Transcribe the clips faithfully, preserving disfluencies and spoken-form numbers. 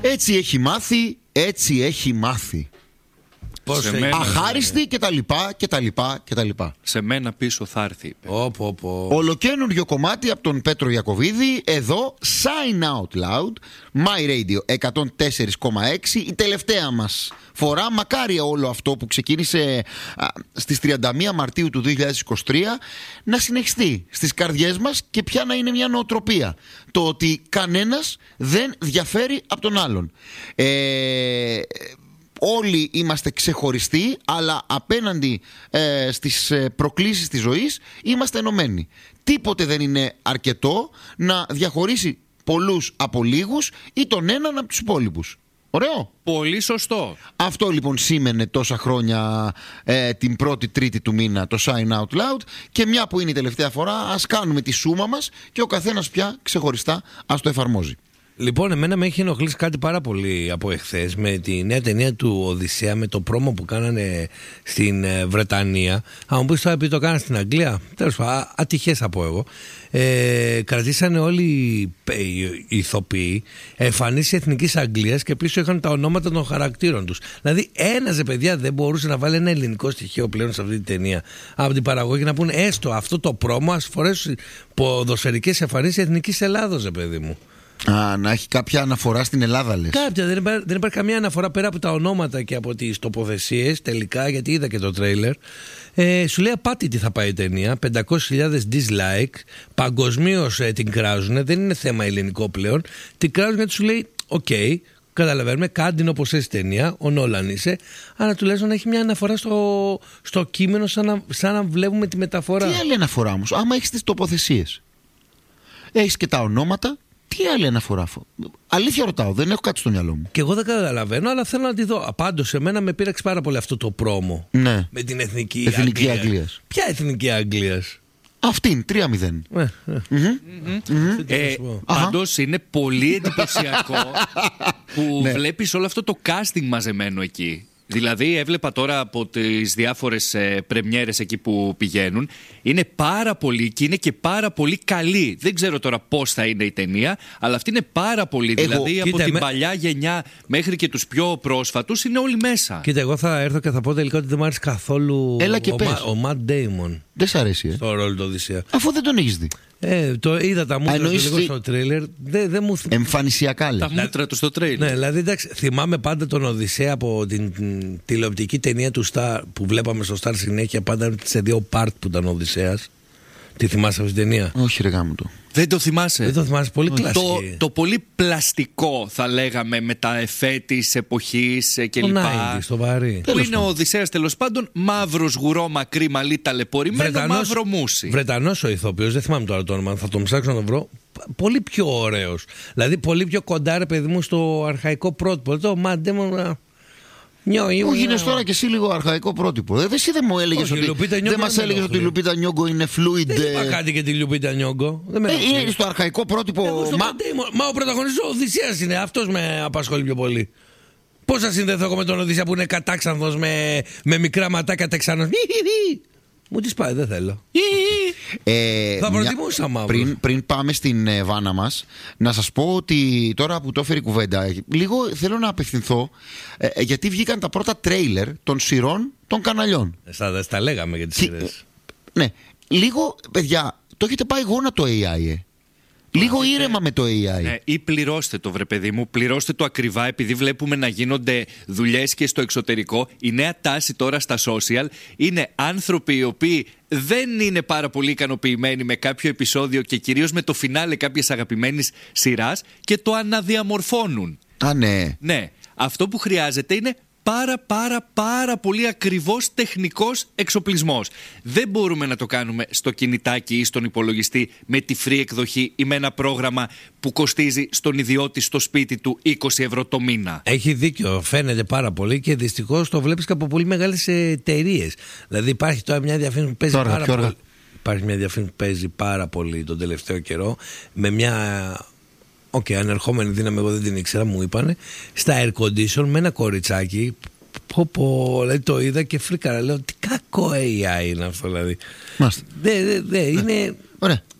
Έτσι έχει μάθει, έτσι έχει μάθει. Αχάριστη και τα λοιπά και τα λοιπά και τα λοιπά. Σε μένα πίσω θα έρθει. Oh, oh, oh. Ολοκαίνουργιο κομμάτι από τον Πέτρο Ιακωβίδη. Εδώ Sign Out Loud, My Radio εκατόν τέσσερα κόμμα έξι. Η τελευταία μας φορά. Μακάρι όλο αυτό που ξεκίνησε α, στις τριάντα μία Μαρτίου του δύο χιλιάδες είκοσι τρία να συνεχιστεί στις καρδιές μας και πια να είναι μια νοοτροπία. Το ότι κανένας δεν διαφέρει από τον άλλον. Ε... Όλοι είμαστε ξεχωριστοί, αλλά απέναντι ε, στις προκλήσεις της ζωής είμαστε ενωμένοι. Τίποτε δεν είναι αρκετό να διαχωρίσει πολλούς από λίγους ή τον έναν από τους υπόλοιπους. Ωραίο. Πολύ σωστό. Αυτό λοιπόν σήμαινε τόσα χρόνια ε, την πρώτη τρίτη του μήνα το Sign Out Loud. Και μια που είναι η τελευταία φορά, ας κάνουμε τη σούμα μας και ο καθένας πια ξεχωριστά ας το εφαρμόζει. Λοιπόν, εμένα με έχει ενοχλήσει κάτι πάρα πολύ από εχθές με τη νέα ταινία του Οδυσσέα, με το πρόμο που κάνανε στην ε, Βρετανία. Αν μου πεις τώρα επειδή το κάνανε στην Αγγλία, τέλος πάντων, ατυχές θα πω εγώ. Ε, κρατήσανε όλοι οι ηθοποιοί εμφανίσεις εθνικής Αγγλίας και πίσω είχαν τα ονόματα των χαρακτήρων τους. Δηλαδή, ένας παιδιά δεν μπορούσε να βάλει ένα ελληνικό στοιχείο πλέον σε αυτή την ταινία από την παραγωγή να πούνε έστω αυτό το πρόμο, ας φορέσουν ποδοσφαιρικές εμφανίσεις εθνικής Ελλάδος, παιδί μου. Α, να έχει κάποια αναφορά στην Ελλάδα, λες. Κάποια, δεν υπάρχει, δεν υπάρχει καμία αναφορά πέρα από τα ονόματα και από τις τοποθεσίες τελικά, γιατί είδα και το τρέιλερ. Ε, σου λέει απάτη τι θα πάει η ταινία. πεντακόσιες χιλιάδες dislike. Παγκοσμίως ε, την κράζουν. Δεν είναι θέμα ελληνικό πλέον. Την κράζουν γιατί σου λέει, οκ, okay, καταλαβαίνουμε, κάντε όπως έτσι ταινία. Ο Νόλαν είσαι. Αλλά τουλάχιστον να έχει μια αναφορά στο, στο κείμενο, σαν να, σαν να βλέπουμε τη μεταφορά. Τι άλλη αναφορά όμως, άμα έχεις τις τοποθεσίες, έχεις και τα ονόματα. Τι άλλη αναφορά αυτό. Αλήθεια ρωτάω, δεν έχω κάτι στο μυαλό μου. Και εγώ δεν καταλαβαίνω, αλλά θέλω να τη δω. Πάντως, εμένα με πήραξε πάρα πολύ αυτό το πρόμο. Ναι. Με την εθνική, εθνική Αγγλία. Αγγλίας. Ποια εθνική Αγγλίας? Αυτήν, τρία μηδέν. Ε, ε. Mm-hmm. Mm-hmm. Ε, πάντως είναι πολύ εντυπωσιακό που ναι. βλέπεις όλο αυτό το casting μαζεμένο εκεί. Δηλαδή έβλεπα τώρα από τις διάφορες ε, πρεμιέρες εκεί που πηγαίνουν. Είναι πάρα πολύ και είναι και πάρα πολύ καλή. Δεν ξέρω τώρα πώς θα είναι η ταινία, αλλά αυτή είναι πάρα πολύ. Εγώ, δηλαδή κοίτα, από την με... παλιά γενιά μέχρι και τους πιο πρόσφατους είναι όλοι μέσα. Κοίτα, εγώ θα έρθω και θα πω τελικά ότι δεν μου άρεσε καθόλου. Έλα και ο, πες. ο Ματ Ντέιμον. Δεν σ' αρέσει, ε? Στο ρόλο του Οδυσσέα. Αφού δεν τον έχεις δει. Ε, το είδα τα μούτρα του λίγο στο τρέιλερ. Δεν δε μου... Εμφανισιακά λες. Τα μούτρα του στο τρέιλερ. Ναι, δηλαδή εντάξει, θυμάμαι πάντα τον Οδυσσέα από την, την τηλεοπτική ταινία του Star που βλέπαμε στο Star συνέχεια, πάντα σε δύο part που ήταν ο Οδυσσέας. Τη θυμάσαι αυτή την ταινία? Όχι, ρε γάμο το. Δεν το θυμάσαι. Δεν το θυμάσαι, πολύ κλασική. Το, το πολύ πλαστικό, θα λέγαμε, με τα εφέ της εποχής κλπ. Το βαρύ. Που είναι ο Οδυσσέας τέλος πάντων, μαύρος γουρό, μακρύ μαλλί, ταλαιπωρημένο, Βρετανός, μαύρο μουσι. Βρετανός ο ηθοποιός, δεν θυμάμαι τώρα το όνομα, θα τον ψάξω να τον βρω. Πολύ πιο ωραίος. Δηλαδή πολύ πιο κοντά, ρε παιδί μου, στο αρχαϊκό πρότυπο. Το μαντέμον. Όχι, είναι τώρα και εσύ λίγο αρχαϊκό πρότυπο. Δεν εσύ δεν μου έλεγες ότι. Δεν μας έλεγες ότι η Λουπίτα Νιόγκο είναι fluid. Δεν είπα κάτι για τη Λουπίτα Νιόγκο. Είναι στο αρχαϊκό πρότυπο. Μα ο πρωταγωνιστής ο Οδυσσέας είναι. Αυτός με απασχολεί πιο πολύ. Πώς θα συνδεθώ εγώ με τον Οδυσσέα που είναι κατάξανθος με μικρά ματάκια τεξάνος? Μου τις πάει, δεν θέλω. Ε, θα προτιμούσα μαύρο. Πριν, πριν πάμε στην ε, βάνα μας, να σας πω ότι τώρα που το έφερε η κουβέντα, λίγο θέλω να απευθυνθώ, ε, γιατί βγήκαν τα πρώτα τρέιλερ των σειρών των καναλιών. Στα, στα λέγαμε για τις σειρές. Ναι, λίγο, παιδιά, το έχετε πάει γόνατο έι άι, ε. Λίγο ήρεμα με το έι άι. Ναι, ή πληρώστε το, βρε παιδί μου, πληρώστε το ακριβά, επειδή βλέπουμε να γίνονται δουλειές και στο εξωτερικό. Η νέα τάση τώρα στα social είναι άνθρωποι οι οποίοι δεν είναι πάρα πολύ ικανοποιημένοι με κάποιο επεισόδιο και κυρίως με το φινάλε κάποιες αγαπημένης σειράς και το αναδιαμορφώνουν. Α, ναι. Ναι, αυτό που χρειάζεται είναι πάρα πάρα πάρα πολύ ακριβώς τεχνικός εξοπλισμός. Δεν μπορούμε να το κάνουμε στο κινητάκι ή στον υπολογιστή με τη free εκδοχή ή με ένα πρόγραμμα που κοστίζει στον ιδιώτη στο σπίτι του είκοσι ευρώ το μήνα. Έχει δίκιο, φαίνεται πάρα πολύ και δυστυχώς το βλέπεις και από πολύ μεγάλες εταιρείες. Δηλαδή υπάρχει τώρα μια διαφήμιση που παίζει τώρα, πάρα πολύ. Υπάρχει μια διαφήμιση που παίζει πάρα πολύ τον τελευταίο καιρό με μια... Οκ, okay, ανερχόμενη δύναμη, εγώ δεν την ήξερα, μου είπανε, στα air condition με ένα κοριτσάκι. Πω πω, δηλαδή το είδα και φρίκαρα. Λέω, τι κακό έι άι είναι αυτό, δηλαδή. Μάλιστα. Δε, δε, δε, ναι. είναι Ωραία.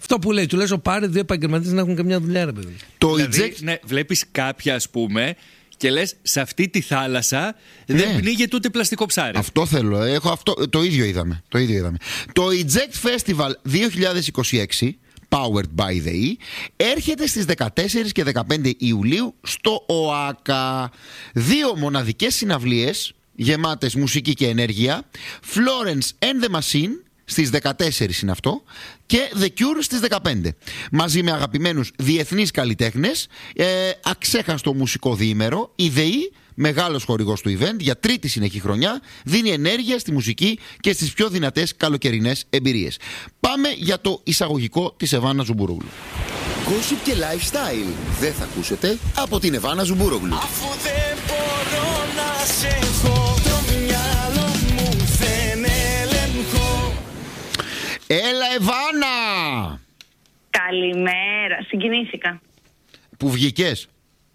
Αυτό που λέει, τουλάχιστον πάρε δύο επαγγελματίες να έχουν καμιά δουλειά, ρε παιδί. Το δηλαδή, eject... ναι, βλέπεις κάποια, ας πούμε, και λες σε αυτή τη θάλασσα ναι. δεν πνίγεται ούτε πλαστικό ψάρι. Αυτό θέλω. Έχω αυτό, το ίδιο είδαμε. Το ίδιο είδαμε. Το Eject Festival δύο χιλιάδες είκοσι έξι, Powered by the E, έρχεται στις δεκατέσσερις και δεκαπέντε Ιουλίου στο ΟΑΚΑ. Δύο μοναδικές συναυλίες γεμάτες μουσική και ενέργεια. Florence and the Machine στις δεκατέσσερις είναι αυτό, και The Cure στις δεκαπέντε. Μαζί με αγαπημένους διεθνείς καλλιτέχνες, ε, αξέχαστο μουσικό διήμερο. Η ΔΕΗ, μεγάλος χορηγός του event, για τρίτη συνεχή χρονιά δίνει ενέργεια στη μουσική και στις πιο δυνατές καλοκαιρινές εμπειρίες. Πάμε για το εισαγωγικό της Εβάνα Ζουμπουρόγλου. Gossip και lifestyle δεν θα ακούσετε από την Εβάνα Ζουμπουρόγλου. Αφού δεν μπορώ να σε έχω, το μυαλό μου δεν ελεγχώ. Έλα Εβάνα! Καλημέρα. Συγκινήθηκα. Που βγήκες?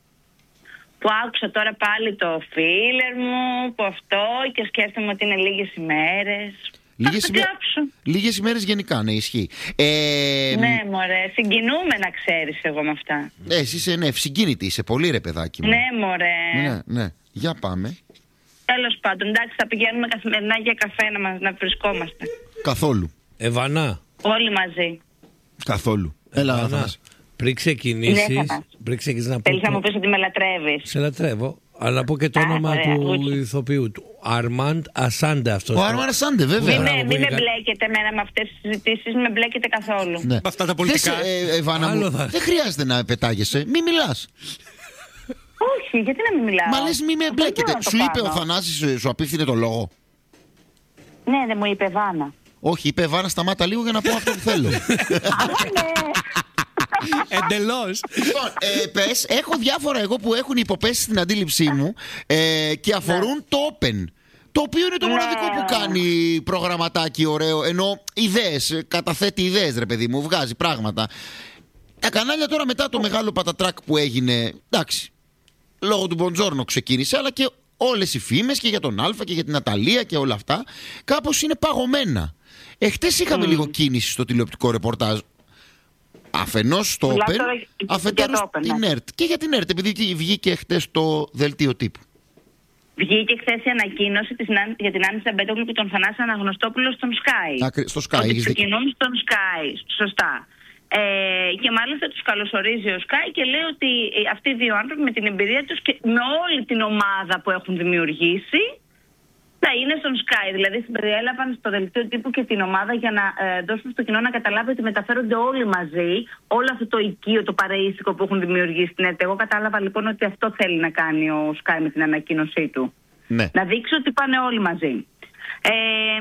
Που άκουσα τώρα πάλι το φίλερ μου, που αυτό, και σκέφτομαι ότι είναι λίγες ημέρες. Λίγες, θα ημέ... κλάψω. Λίγες ημέρες γενικά, ναι, ισχύει. Ε, Ναι, μωρέ, συγκινούμε να ξέρεις εγώ με αυτά. Ναι, εσύ είσαι, ναι, συγκίνητη, είσαι πολύ ρε παιδάκι μου. Ναι, μωρέ. Ναι, ναι. Για πάμε. Τέλος πάντων, εντάξει, θα πηγαίνουμε καθημερινά για καφέ να, μας, να βρισκόμαστε. Καθόλου. Εβανά. Όλοι μαζί. Καθόλου. Έλα, Εβανά. Αθανάση. Πριν ξεκινήσεις, Ναι, θα πριν ξεκινήσεις να πω. Θέλεις να μου πεις ότι με λατρεύεις. Σε λατρεύω. Αλλά να πω και το Α, όνομα ωραία, του όχι. ηθοποιού του. Αρμάντ Ασάντε αυτός. Ο Άρμαν Σάντε, βέβαια. Μην Μπράβο, με, που μην με είναι κα- μπλέκετε εμένα με αυτές τις συζητήσεις, μην με μπλέκετε καθόλου. Ναι. Με αυτά τα πολιτικά. Δεν, σε, ε, Εβάνα μου, Άλλο θα- δεν χρειάζεται να πετάγεσαι. Μη μιλάς. Όχι, γιατί να μην μιλάω. Μα λες μη με Δεν μπλέκετε. μπορώ να το Σου είπε ο κάνω. Θανάσης, ε, σου απίφθινε το λόγο? Ναι, δεν μου είπε Βάνα. Όχι, είπε Εβάνα, σταμάτα λίγο για να πω αυτό που θέλω. Α, ναι. Εντελώς. Λοιπόν, ε, πες, έχω διάφορα εγώ που έχουν υποπέσει στην αντίληψή μου ε, και αφορούν το Open. Το οποίο είναι το Ναι. μοναδικό που κάνει προγραμματάκι ωραίο. Ενώ ιδέες, καταθέτει ιδέες, ρε παιδί μου, βγάζει πράγματα. Τα κανάλια τώρα μετά το μεγάλο πατατράκ που έγινε, εντάξει, λόγω του Μποντζόρνο ξεκίνησε, αλλά και όλες οι φήμες και για τον Αλφα και για την Αταλία και όλα αυτά, κάπως είναι παγωμένα. Εχθές είχαμε λίγο κίνηση στο τηλεοπτικό ρεπορτάζ. Αφενός στο Μιλάς Open, τώρα για αφετέρου το Open, στην ναι. ΕΡΤ. Και για την ΕΡΤ, επειδή βγήκε χτες το δελτίο τύπου. Βγήκε χθες η ανακοίνωση της, Νάν- για την Άννη Σαμπέτογλου και τον Θανάση Αναγνωστόπουλο στον Sky. Ακρι- στο Sky, Ότι έχεις δίκιο. ξεκινούν στον Sky, σωστά. Ε, και μάλιστα τους καλωσορίζει ο Sky και λέει ότι ε, αυτοί οι δύο άνθρωποι με την εμπειρία τους και με όλη την ομάδα που έχουν δημιουργήσει θα είναι στον Sky. Δηλαδή συμπεριέλαβαν στο δελτίο τύπου και την ομάδα για να ε, δώσουν στο κοινό να καταλάβει ότι μεταφέρονται όλοι μαζί, όλο αυτό το οικείο, το παρεΐστικο που έχουν δημιουργήσει στην ΕΡΤ. Εγώ κατάλαβα λοιπόν ότι αυτό θέλει να κάνει ο Sky με την ανακοίνωσή του. Ναι. Να δείξει ότι πάνε όλοι μαζί. Ε,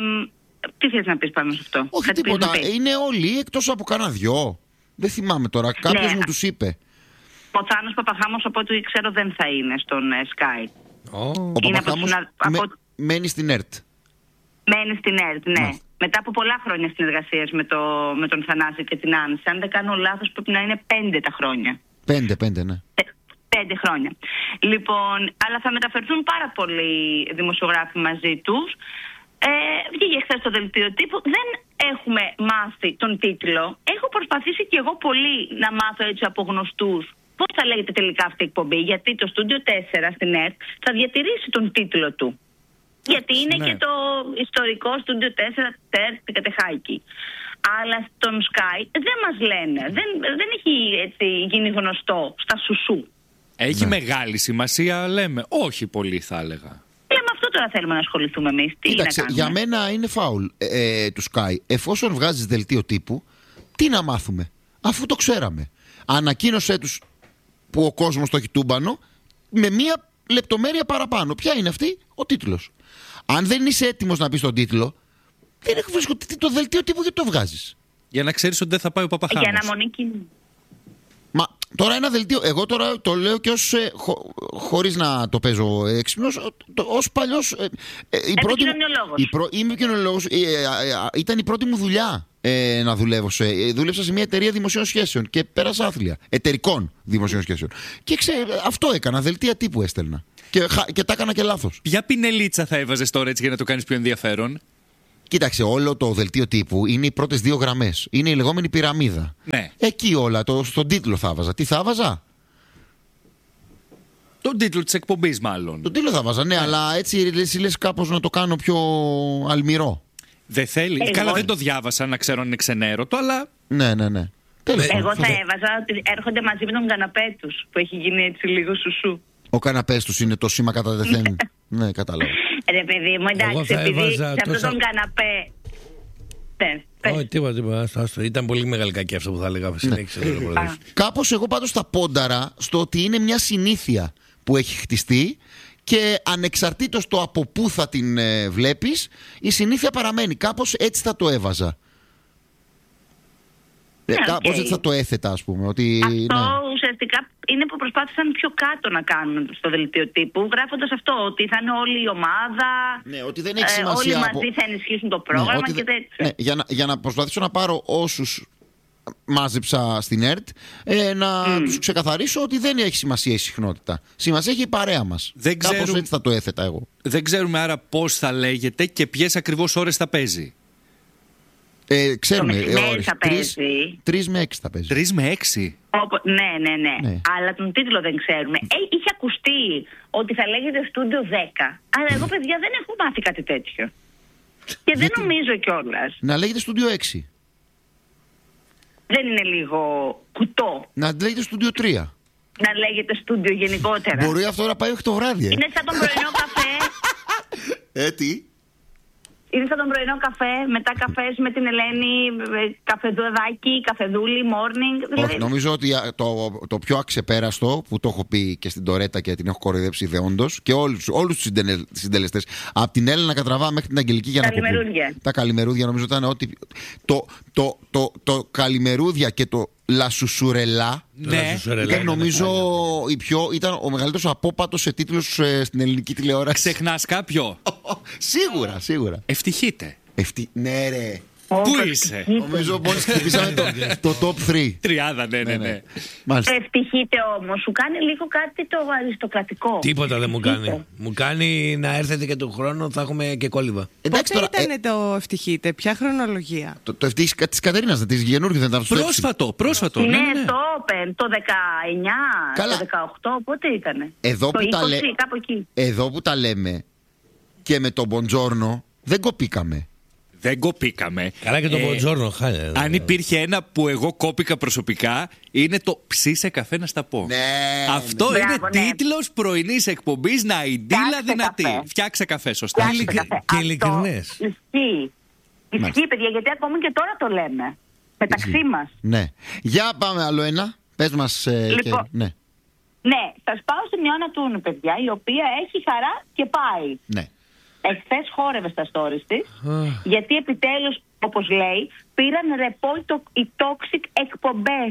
τι θες να πεις πάνω σε αυτό? Όχι Κάτι τίποτα. θες να πεις? Είναι όλοι εκτός από κάνα δυο. Δεν θυμάμαι τώρα. Κάποιος Ναι. μου τους είπε. Ο Θάνος Παπαχάμος, από ό,τι ξέρω, δεν θα είναι στον ε, Sky. Ω. Ο Είναι από Παπαχάμος τους- από- με- μένει στην ΕΡΤ. Μένει στην ΕΡΤ, ναι. Μάλιστα. Μετά από πολλά χρόνια συνεργασίας με, το, με τον Θανάση και την Άννη. Αν δεν κάνω λάθος, πρέπει να είναι πέντε τα χρόνια. Πέντε, πέντε, ναι. Πε- Πέντε χρόνια. Λοιπόν, αλλά θα μεταφερθούν πάρα πολλοί δημοσιογράφοι μαζί τους. Ε, βγήκε χθες στο δελτίο τύπου. Δεν έχουμε μάθει τον τίτλο. Έχω προσπαθήσει και εγώ πολύ να μάθω έτσι από γνωστούς πώς θα λέγεται τελικά αυτή η εκπομπή. Γιατί το Studio τέσσερα στην ΕΡΤ θα διατηρήσει τον τίτλο του. Γιατί είναι Ναι. και το ιστορικό Studio τέσσερα ΤΕΡ Κατεχάκη. Αλλά στον Sky δεν μας λένε. Δεν, δεν έχει έτσι γίνει γνωστό στα σουσού. Έχει μεγάλη σημασία, λέμε. Όχι πολύ, θα έλεγα. Ε, με αυτό τώρα θέλουμε να ασχοληθούμε εμείς. Τι Κοίταξε, να κάνουμε? για μένα είναι φάουλ ε, ε, του Sky. Εφόσον βγάζεις δελτίο τύπου, τι να μάθουμε, αφού το ξέραμε. Ανακοίνωσέ τους που ο κόσμος το έχει τούμπανο με μία λεπτομέρεια παραπάνω. Ποια είναι αυτή? Ο τίτλος. Αν δεν είσαι έτοιμος να πεις τον τίτλο, δεν έχω βρίσκω το δελτίο τύπου, γιατί το βγάζεις. Για να ξέρεις ότι δεν θα πάει ο Παπαχάμος. Για αναμονή κοινού. Μα τώρα ένα δελτίο, εγώ τώρα το λέω και ως, ε, χω, χωρίς να το παίζω έξυπνος, ο- το- ως παλιός ε, ε, η πρώτη μου- Επικοινωνιολόγος. η προ, είμαι επικοινωνιολόγος, ε, ε, ε, ε, ήταν η πρώτη μου δουλειά ε, να δουλεύω σε, ε, δούλεψα σε μια εταιρεία δημοσίων σχέσεων και πέρασα άθλια, εταιρικών δημοσίων σχέσεων, και ξέ, αυτό έκανα, δελτία τύπου έστελνα και, χα- και τα έκανα και λάθος. Ποια πινελίτσα θα έβαζες τώρα έτσι για να το κάνεις πιο ενδιαφέρον? Κοίταξε, όλο το δελτίο τύπου είναι οι πρώτες δύο γραμμές. Είναι η λεγόμενη πυραμίδα. Ναι. Εκεί όλα, το, στον τίτλο θα βάζα. Τι θα βάζα? Τον τίτλο της εκπομπής, μάλλον. Τον τίτλο θα βάζα, ναι, ναι. Αλλά έτσι εσύ λες κάπως να το κάνω πιο αλμυρό. Δεν θέλει. Εγώ... Καλά, δεν το διάβασα να ξέρω αν είναι ξενέρωτο, αλλά. Ναι, ναι, ναι. Εγώ θα έβαζα ότι έρχονται μαζί με τον καναπέ τους, που έχει γίνει έτσι λίγο σουσού. Ο καναπές τους είναι το σήμα κατά τεθέν. Ναι, κατάλαβα. Ρε παιδί μου, εντάξει, επειδή σε αυτόν τόσα... τον καναπέ. Ναι, όχι, τίποτα, τίποτα. Ήταν πολύ μεγάλη κακή αυτό που θα έλεγα. Ναι. Κάπως εγώ πάντως θα πόνταρα στο ότι είναι μια συνήθεια που έχει χτιστεί και ανεξαρτήτως το από πού θα την ε, βλέπεις, η συνήθεια παραμένει. Κάπως έτσι θα το έβαζα. Ε, okay. Κάπως έτσι θα το έθετα, ας πούμε. Ότι, αυτό ναι. ουσιαστικά είναι που προσπάθησαν πιο κάτω να κάνουν στο δελτίο τύπου, γράφοντας αυτό, ότι θα είναι όλη η ομάδα, ναι, ότι δεν έχει σημασία, όλοι μαζί από... θα ενισχύσουν το πρόγραμμα, ναι, και τέτοια. Ναι, για, να, για να προσπαθήσω να πάρω όσους μάζεψα στην ΕΡΤ, ε, να mm. τους ξεκαθαρίσω ότι δεν έχει σημασία η συχνότητα. Σημασία έχει η παρέα μας. Δεν Κάπως ξέρουμε... έτσι θα το έθετα εγώ. Δεν ξέρουμε άρα πώς θα λέγεται και ποιες ακριβώς ώρες θα παίζει. Ε, ξέρουμε, το μεσημέρι θα παίζει. Τρεις με έξι θα παίζει. Τρεις με έξι. Οπο, ναι, ναι, ναι, ναι. Αλλά τον τίτλο δεν ξέρουμε. Ε, είχε ακουστεί ότι θα λέγεται Στούντιο δέκα. Αλλά εγώ, παιδιά, δεν έχω μάθει κάτι τέτοιο. Και δεν νομίζω κιόλας. Να λέγεται Στούντιο έξι. Δεν είναι λίγο κουτό? Να λέγεται Στούντιο τρία. Να λέγεται Στούντιο γενικότερα. Μπορεί αυτό να πάει μέχρι το βράδυ. Ε. Είναι σαν τον πρωινό καφέ. Ε, τι? Είναι σαν τον πρωινό καφέ, μετά καφές με την Ελένη, καφεδουδάκι, καφεδούλη, morning. Δηλαδή... Όχι, νομίζω ότι το, το πιο αξεπέραστο που το έχω πει και στην Τορέτα και την έχω κοροϊδέψει ιδεόντως και όλους, όλους τους συντελεστές, από την Έλληνα Κατραβά μέχρι την Αγγελική Γιαννακοπούλου. Καλημερούδια. Τα καλημερούδια νομίζω ήταν ότι. Το, το, το, το, το καλημερούδια και το λασουσουρελά. Ναι, ήταν νομίζω η πιο, ήταν ο μεγαλύτερος απόπατος σε τίτλους ε, στην ελληνική τηλεόραση. Ξεχνάς κάποιο? Σίγουρα, σίγουρα. Ευτυχείτε. Ευτι... Ναι, ρε. Πού είσαι? Νομίζω μόλις χτυπήσαμε το, το top τρία. Τριάδα, ναι, ναι, ναι. Ευτυχείτε όμως, σου κάνει λίγο κάτι το αριστοκρατικό. Τίποτα δεν μου κάνει. Μου κάνει να έρθετε και τον χρόνο, θα έχουμε και κόλληβα. Εντάξει, πότε τώρα, ήταν ε... το ευτυχείτε, ποια χρονολογία? Το, το ευτυχείτε της Κατερίνας, της Γενούργιου δεν ήταν στο Πρόσφατο, πρόσφατο. Ναι, ναι, ναι. το Open, το δεκαεννιά, καλά. Το δεκαοκτώ, πότε ήτανε? Εδώ το που, είκοσι, τα λέ... κάπου εκεί. Εδώ που τα λέμε και με τον Μποντζόρνο δεν κοπήκαμε. Δεν κοπήκαμε. Καλά και το Μποντζόρνο ε, χάλια. Αν υπήρχε ένα που εγώ κόπηκα προσωπικά, είναι το ψήσε καφέ να στα πω. Ναι, αυτό ναι. είναι Μπράβο, ναι. τίτλος πρωινής εκπομπής, να ιντήλα δυνατή. Καφέ. Φτιάξε καφέ, σωστά. Και, και, και ειλικρινές. Ισχύει. Ισχύει, παιδιά, γιατί ακόμη και τώρα το λέμε. Μεταξύ μας. Ναι. Για πάμε άλλο ένα. Πες μας. Ε, λοιπόν, και... ναι. Ναι, θα πάω στην Ιωάννα Τούνου, παιδιά, η οποία έχει χαρά και πάει. Ναι. Εχθές χόρευε στα stories της, γιατί επιτέλους, όπως λέει, πήραν ρεπό οι toxic εκπομπές.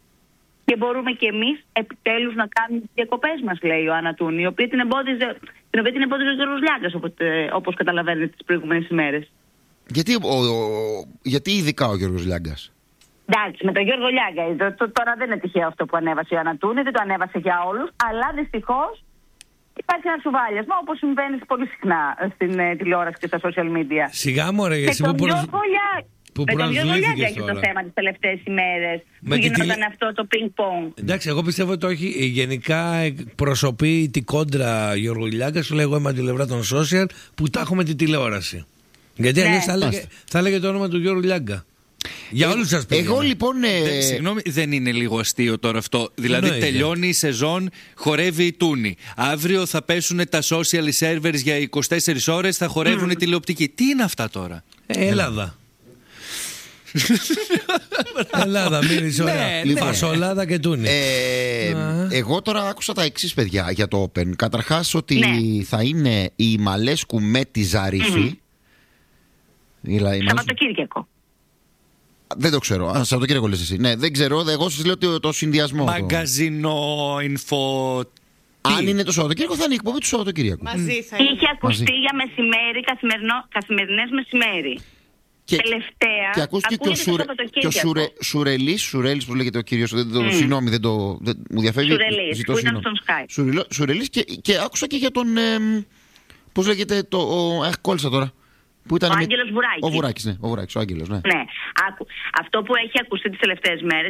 Και μπορούμε και εμείς επιτέλους να κάνουμε τις διακοπές μας, λέει η Ιωάννα Τούνου, η οποία την εμπόδιζε, την οποία την εμπόδιζε ο Γιώργος Λιάγκας, όπως καταλαβαίνετε τις προηγούμενες ημέρες. Γιατί, ο, ο, γιατί ειδικά ο Γιώργος Λιάγκας? Εντάξει, με τον Γιώργο Λιάγκα, το, το, τώρα δεν είναι τυχαίο αυτό που ανέβασε η Ιωάννα Τούνου, δεν το ανέβασε για όλους, αλλά δυστυχώς υπάρχει ένα σουβάλιασμα, όπως συμβαίνει πολύ συχνά στην ε, τηλεόραση και στα social media. Σιγά μωρέ, εσύ που προσ... που με τον Γιώργο Λιάγκα έχει το θέμα τις τελευταίες ημέρες, που γινόταν τηλε... αυτό το πινκ-πονγκ. Εντάξει, εγώ πιστεύω ότι όχι. Γενικά εκπροσωπεί την κόντρα Γιώργο Λιάγκα, σου λέω εγώ είμαι αντιλευρά των social, που τα έχουμε τη τηλεόραση. Γιατί ναι. αλλιώς θα έλεγε, θα έλεγε το όνομα του Γιώργου Λιάγκα. Για όλους σας παιδιά. Εγώ λοιπόν. Ε... Δε, συγγνώμη, δεν είναι λίγο αστείο τώρα αυτό? Δηλαδή Εννοείται. τελειώνει η σεζόν, χορεύει η Τούνη. Αύριο θα πέσουν τα social servers για είκοσι τέσσερις ώρες, θα χορεύουν mm. η τηλεοπτική. Τι είναι αυτά τώρα? Ε, Ελλάδα. Ελλάδα, μίλησε ωραία. Ναι, λοιπόν, φασολάδα και Τούνη. Ε, εγώ τώρα άκουσα τα εξής, παιδιά, για το Open. Καταρχάς ότι ναι. θα είναι η Μαλέσκου με τη Ζαρίφη. Mm. Σαββατοκύριακο. Δεν το ξέρω. Α, Σαββατοκύριακο λες εσύ. Ναι, δεν ξέρω. Εγώ σας λέω το, το συνδυασμό. Μαγκαζινό, info. Αν είναι το Σαββατοκύριακο, θα είναι η εκπομπή του Σαββατοκύριακου. Μαζί θα είναι. Είχε ακουστεί Μαζί. για μεσημέρι, καθημερινές μεσημέρι. Και, τελευταία. Και ακούστηκε και ο, σουρε, και ο σουρε, Σουρελής, Σουρέλης που λέγεται ο κύριος. Mm. Συγγνώμη, δεν το. Δεν, μου διαφεύγει. Σουρελής, που ήταν στον Skype. Σουρελής και, και άκουσα και για τον. Ε, πώς λέγεται το. Ο, ε, κόλλησα τώρα. Που ήταν ο με... Άγγελος Βουράκης. Ο Βουράκης, ναι. Ο Βουράκης, ο Άγγελος, ναι. Ναι. Άκου. Αυτό που έχει ακουστεί τις τελευταίες μέρες